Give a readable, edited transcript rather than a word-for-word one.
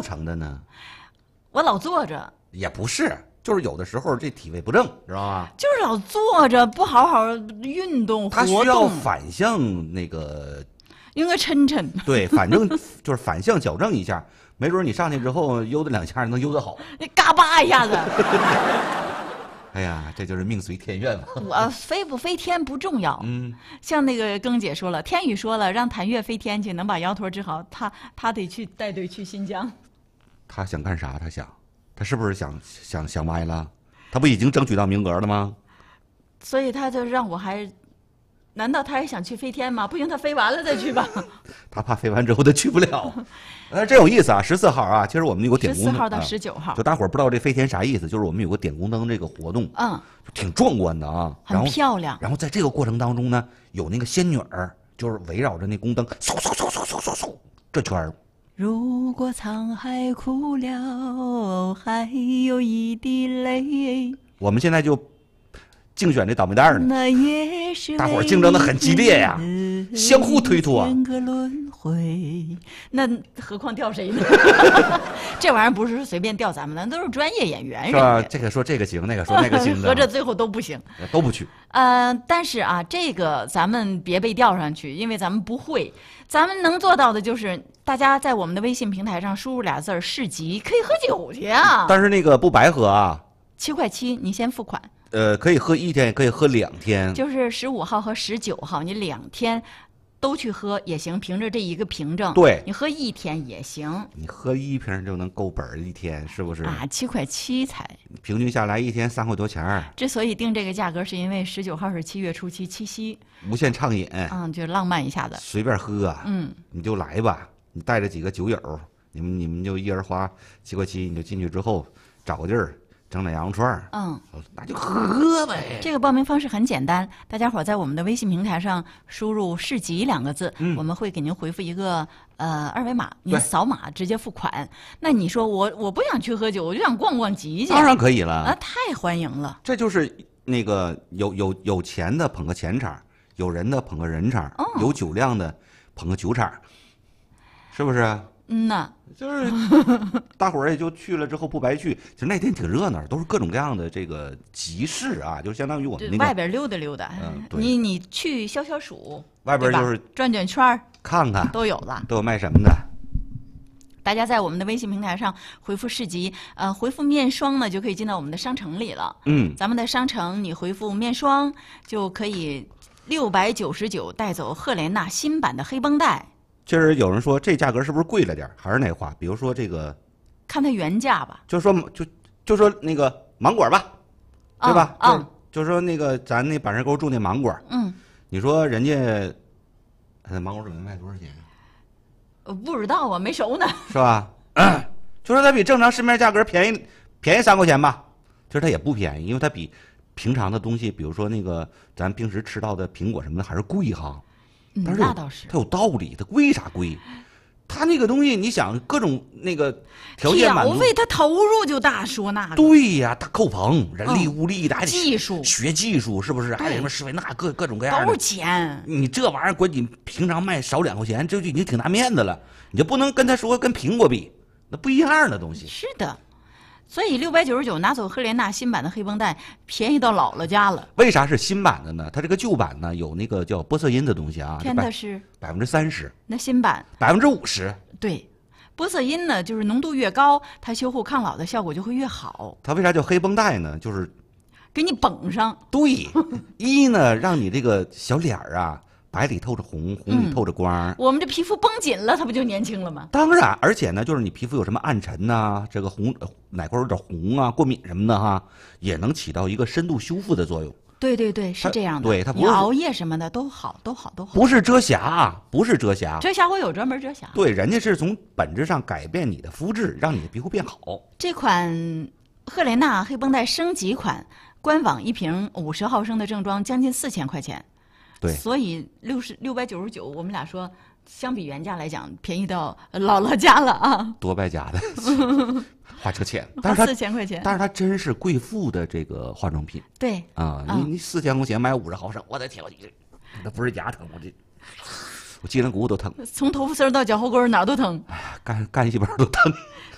成的呢？ 我老坐着， 也不是，就是有的时候这体位不正，知道吧？ 就是老坐着，不好好运动他需活动， 要反向那个， 应该抻抻。 对，反正就是反向矫正一下，没准你上去之后悠的两下能悠得好。 那嘎巴一下子， 哎呀，这就是命随天愿嘛。 我飞不飞天不重要。像那个庚姐说了，天宇说了，让谭月飞天去，能把腰托治好，他得去带队去新疆。 他想干啥？他是不是想歪了？他不已经争取到名额了吗？ 所以他就让我难道他也想去飞天吗？不行，他飞完了再去吧。 他怕飞完之后他去不了。真有意思啊！14号啊，其实我们有个点宫灯 ，14号到19号， 就大伙儿不知道这飞天啥意思，就是我们有个点宫灯这个活动，就挺壮观的啊， 很漂亮。 然后在这个过程当中呢，有那个仙女儿，就是围绕着那宫灯，嗖嗖嗖嗖嗖嗖嗖这圈儿。 如果沧海哭了，还有一滴泪。 我们现在就竞选这倒霉蛋呢， 那也是大伙儿竞争的很激烈呀，相互推脱啊。 那何况调谁呢？这玩意儿不是随便调咱们的，都是专业演员， 是吧？这个说这个行，那个说那个行的， 合着最后都不行， 都不去。 但是啊，这个咱们别被调上去，因为咱们不会。咱们能做到的就是大家在我们的微信平台上输入俩字儿市集，可以喝酒去啊。 但是那个不白喝啊 ，7块7，你先付款。 可以喝1天，也可以喝2天， 就是15号和19号，你2天都去喝也行，凭着这一个凭证。 对， 你喝1天也行。 你喝1瓶就能够本儿1天，是不是？ 啊，7块7才。 平均下来1天3块多钱儿。 之所以定这个价格，是因为19号是7月初7，七夕， 无限畅饮。 就浪漫一下子。 随便喝啊。你就来吧，你带着几个酒友，你们就一人花7块7，你就进去之后找个地儿。整点羊肉串那就喝呗。 这个报名方式很简单，大家伙在我们的微信平台上输入"市集"2个字，我们会给您回复一个二维码，您扫码直接付款。那你说我不想去喝酒，我就想逛逛集去， 当然可以了啊，太欢迎了。 这就是那个有钱的捧个钱场，有人的捧个人场，有酒量的捧个酒场，是不是？就是大伙儿也就去了之后不白去。其实那天挺热闹，都是各种各样的这个集市啊，就相当于我们那个外边溜达溜达。你去消消暑， 外边就是转转圈看看都有了， 都有卖什么的。 大家在我们的微信平台上回复市集，回复面霜呢，就可以进到我们的商城里了。咱们的商城你回复面霜就可以699带走赫莲娜新版的黑绷带。 其实有人说这价格是不是贵了点？还是那话，比如说这个， 看它原价吧。 就说那个芒果吧，对吧？就说那个咱那板山沟种那芒果，你说人家，芒果准备卖多少钱？ 不知道啊，没熟呢， 是吧？就说它比正常市面价格便宜3块钱吧，其实它也不便宜，因为它比平常的东西，比如说那个咱平时吃到的苹果什么的还是贵哈。但是那倒是， 它有道理，它贵啥贵？它那个东西，你想各种那个条件满足， 调味它投入就大，说那个对呀，大扣棚，人力物力的，还得技术学技术，是不是？还得什么施肥，那各种各样的都是钱。 你这玩意儿，管你平常卖少2块钱，这就已经挺大面子了。你就不能跟他说跟苹果比，那不一样的东西。 是的。所以699拿走赫莲娜新版的黑绷带，便宜到姥姥家了。 为啥是新版的呢？它这个旧版呢有那个叫玻色因的东西啊， 添的是 30%， 那新版 50%。 对，玻色因呢，就是浓度越高，它修护抗老的效果就会越好。 它为啥叫黑绷带呢？就是给你绷上。 对，一呢让你这个小脸儿啊。白里透着红，红里透着光。 我们这皮肤绷紧了，它不就年轻了吗？ 当然，而且呢，就是你皮肤有什么暗沉呐，这个哪块有点红啊，过敏什么的哈，也能起到一个深度修复的作用。 对对对，是这样的。 对，它不是你熬夜什么的都好。 不是遮瑕，不是遮瑕。 遮瑕会有专门遮瑕。 对，人家是从本质上改变你的肤质，让你的皮肤变好。 这款赫莲娜黑绷带升级款，官网1瓶50毫升的正装将近4000块钱。 对， 所以699，我们俩说，相比原价来讲，便宜到姥姥家了啊！ 多败家的，花这钱， 但是4000块钱， 但是它真是贵妇的这个化妆品。 对啊，你4000块钱买50毫升，我的天，那不是牙疼，我脊梁骨都疼， 从头发丝到脚后跟哪都疼， 干细胞都疼。